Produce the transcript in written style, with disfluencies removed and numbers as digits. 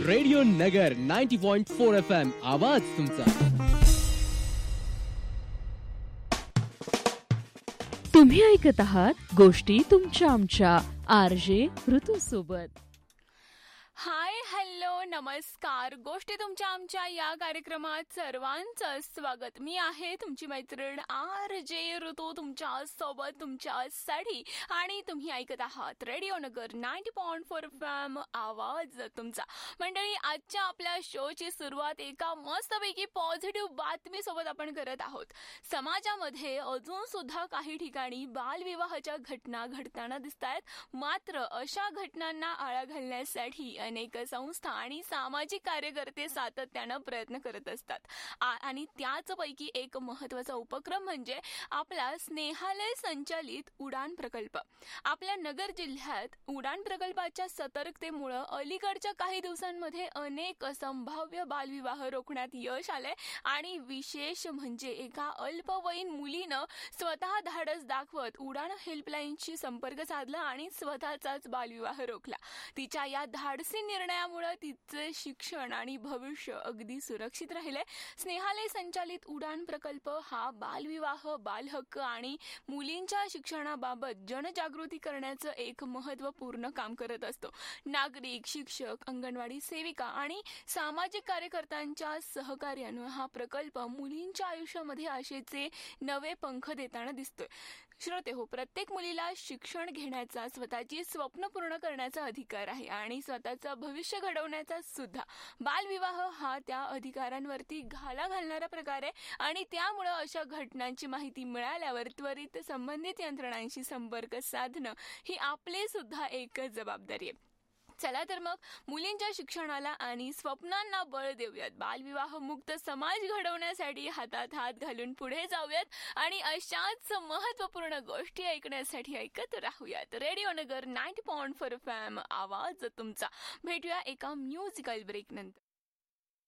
Radio नगर 90.4 FM आवाज तुमचा. तुम्ही ऐकत आहात गोष्टी तुमच्या आमच्या RJ ऋतू सोबत. हाय, हॅलो, नमस्कार. गोष्टी तुमच्या आमच्या या कार्यक्रमात सर्वांचं स्वागत. मी आहे तुमची मैत्रीण RJ ऋतू तुमच्या सोबत तुमच्यासाठी, आणि तुम्ही ऐकत आहात रेडिओ नगर 90.4 FM आवाज तुमचा. मंडळी, आजच्या आपल्या शोची सुरुवात एका मस्तपैकी पॉझिटिव्ह बातमी सोबत आपण करत आहोत. समाजामध्ये अजून सुद्धा काही ठिकाणी बालविवाहाच्या घटना घडताना दिसत आहेत. मात्र अशा घटनांना आळा घालण्यासाठी अनेक संस्था आणि सामाजिक कार्यकर्ते सातत्यानं प्रयत्न करत असतात. आणि त्याचपैकी एक महत्त्वाचा उपक्रम म्हणजे आपला स्नेहालय संचालित उडान प्रकल्प. आपल्या नगर जिल्ह्यात उडान प्रकल्पाच्या सतर्कतेमुळे अलीकडच्या काही दिवसांमध्ये अनेक संभाव्य बालविवाह रोखण्यात यश आले. आणि विशेष म्हणजे एका अल्पवयीन मुलीनं स्वतः धाडस दाखवत उडान हेल्पलाईनशी संपर्क साधला आणि स्वतःचाच बालविवाह रोखला. तिच्या या धाडसी निर्णयामुळे तिचे शिक्षण आणि भविष्य अगदी सुरक्षित राहिले. स्नेहालय संचालित उडान प्रकल्प हा बालविवाह, बालहक्क आणि मुलींच्या शिक्षणाबाबत जनजागृती करण्याचं एक महत्त्वपूर्ण काम करत असतो. नागरिक, शिक्षक, अंगणवाडी सेविका आणि सामाजिक कार्यकर्त्यांच्या सहकार्याने हा प्रकल्प मुलींच्या आयुष्यामध्ये आशेचे नवे पंख देताना दिसतोय. श्रोते हो, प्रत्येक मुलीला शिक्षण घेण्याचा, स्वतःची स्वप्न पूर्ण करण्याचा अधिकार आहे आणि स्वतःचं भविष्य घडवण्याचा सुद्धा. बालविवाह हा त्या अधिकारांवरती घाला घालणारा प्रकार आहे आणि त्यामुळे अशा घटनांची माहिती मिळाल्यावर त्वरित संबंधित यंत्रणांशी संपर्क साधणं ही आपली सुद्धा एक जबाबदारी आहे. चला तर मग मुलींच्या शिक्षणाला आणि स्वप्नांना बळ देऊयात. बालविवाह मुक्त समाज घडवण्यासाठी हातात हात घालून पुढे जाऊयात आणि अशाच महत्त्वपूर्ण गोष्टी ऐकण्यासाठी ऐकत राहूयात. रेडिओ नगर 90.4 FM आवाज तुमचा. भेटूया एका म्युझिकल ब्रेक नंतर.